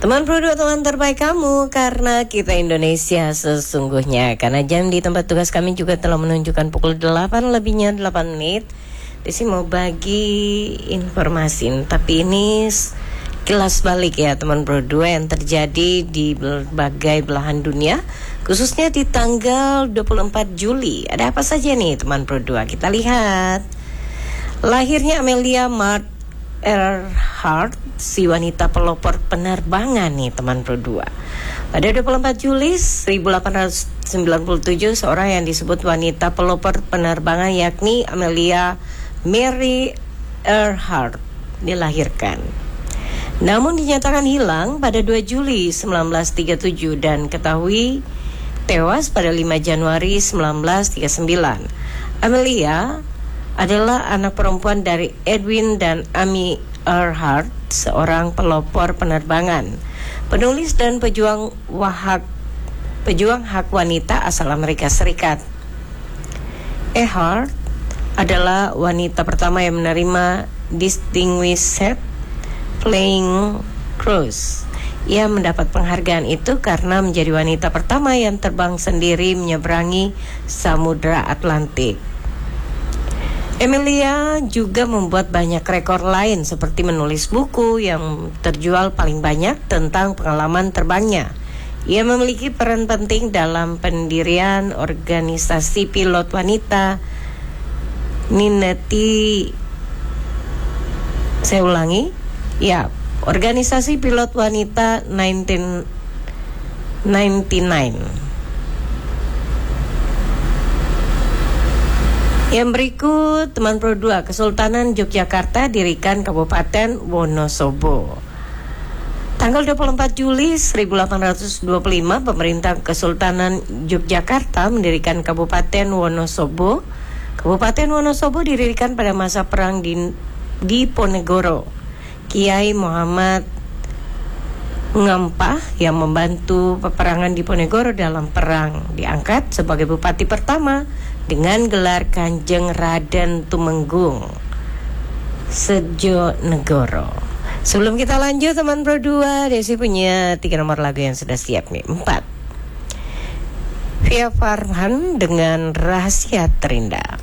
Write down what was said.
Teman Pro 2, teman terbaik kamu, karena kita Indonesia sesungguhnya. Karena jam di tempat tugas kami juga telah menunjukkan pukul 8 lebihnya 8 menit. Desi mau bagi informasi, tapi ini kilas balik ya teman Pro 2 yang terjadi di berbagai belahan dunia, khususnya di tanggal 24 Juli. Ada apa saja nih teman Pro 2? Kita lihat. Lahirnya Amelia Mart Earhart, si wanita pelopor penerbangan nih teman Pro 2. Pada 24 Juli 1897, seorang yang disebut wanita pelopor penerbangan yakni Amelia Mary Earhart dilahirkan. Namun dinyatakan hilang pada 2 Juli 1937 dan ketahui tewas pada 5 Januari 1939. Amelia adalah anak perempuan dari Edwin dan Amy Earhart, seorang pelopor penerbangan, penulis dan pejuang hak wanita asal Amerika Serikat. Earhart adalah wanita pertama yang menerima Distinguished Flying Cross. Ia mendapat penghargaan itu karena menjadi wanita pertama yang terbang sendiri menyeberangi Samudra Atlantik. Amelia juga membuat banyak rekor lain seperti menulis buku yang terjual paling banyak tentang pengalaman terbangnya. Ia memiliki peran penting dalam pendirian organisasi pilot wanita organisasi pilot wanita 1999. Yang berikut teman Pro 2, Kesultanan Yogyakarta dirikan Kabupaten Wonosobo. Tanggal 24 Juli 1825, pemerintah Kesultanan Yogyakarta mendirikan Kabupaten Wonosobo. Kabupaten Wonosobo didirikan pada masa perang di Ponegoro. Kiai Muhammad Ngampah yang membantu peperangan di Ponegoro dalam perang diangkat sebagai bupati pertama dengan gelar Kanjeng Raden Tumenggung Sejonegoro. Sebelum kita lanjut teman Pro 2, Desi punya 3 nomor lagu yang sudah siap nih. 4, Via Farhan dengan Rahasia Terindah.